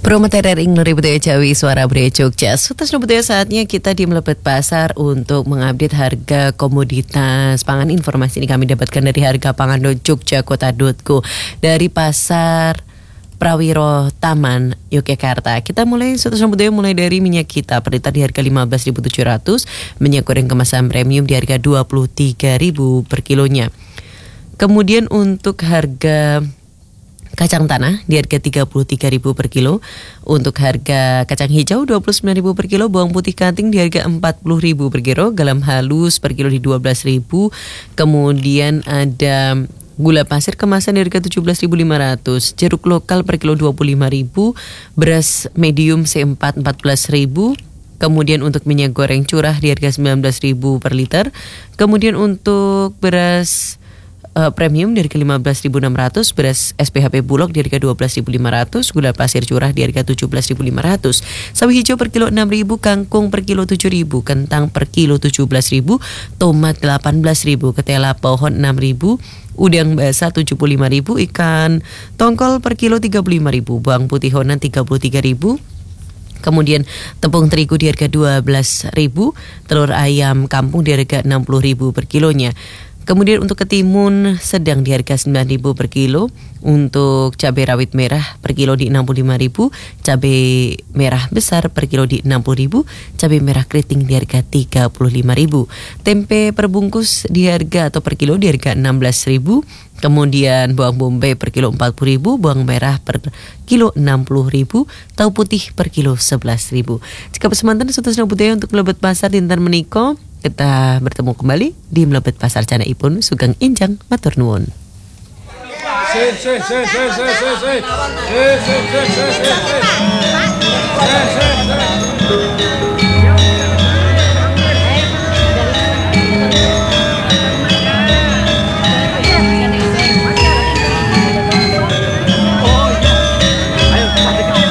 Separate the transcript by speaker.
Speaker 1: Promoter ring Nuri Budaya Jawi Suara Budaya Jogja. Sutas budaya saatnya kita di Melebet Pasar untuk mengupdate harga komoditas pangan. Informasi ini kami dapatkan dari harga pangan Jogja Kota.go dari Pasar Prawiro Taman Yogyakarta. Kita mulai sutas budaya mulai dari minyak kita per liter di harga 15.700, minyak goreng kemasan premium di harga 23.000 per kilonya. Kemudian untuk harga kacang tanah di harga 33.000 per kilo. Untuk harga kacang hijau 29.000 per kilo. Bawang putih kanting di harga 40.000 per kilo. Garam halus per kilo di 12.000. Kemudian ada gula pasir kemasan di harga 17.500. Jeruk lokal per kilo 25.000. Beras medium C4 14.000. Kemudian untuk minyak goreng curah di harga 19.000 per liter. Kemudian untuk beras premium di harga 15.600, beras SPHP Bulog di harga 12.500, gula pasir curah di harga 17.500, sawi hijau per kilo 6.000, kangkung per kilo 7.000, kentang per kilo 17.000, tomat 18.000, ketela pohon 6.000, udang basah 75.000, ikan tongkol per kilo 35.000, bawang putih Honan 33.000. Kemudian tepung terigu di harga 12.000, telur ayam kampung di harga 60.000 per kilonya. Kemudian untuk ketimun sedang di harga 9.000 per kilo. Untuk cabai rawit merah per kilo di 65.000, cabai merah besar per kilo di 60.000, cabai merah keriting di harga 35.000. Tempe per bungkus di harga atau per kilo di harga 16.000. Kemudian bawang bombay per kilo 40.000, bawang merah per kilo 60.000, tahu putih per kilo 11.000. Jika pesemantan sutas budaya untuk Melebet Pasar dinten meniko, kita bertemu kembali di Melebet Pasar Canaipun Sugeng Injang matur nuwun.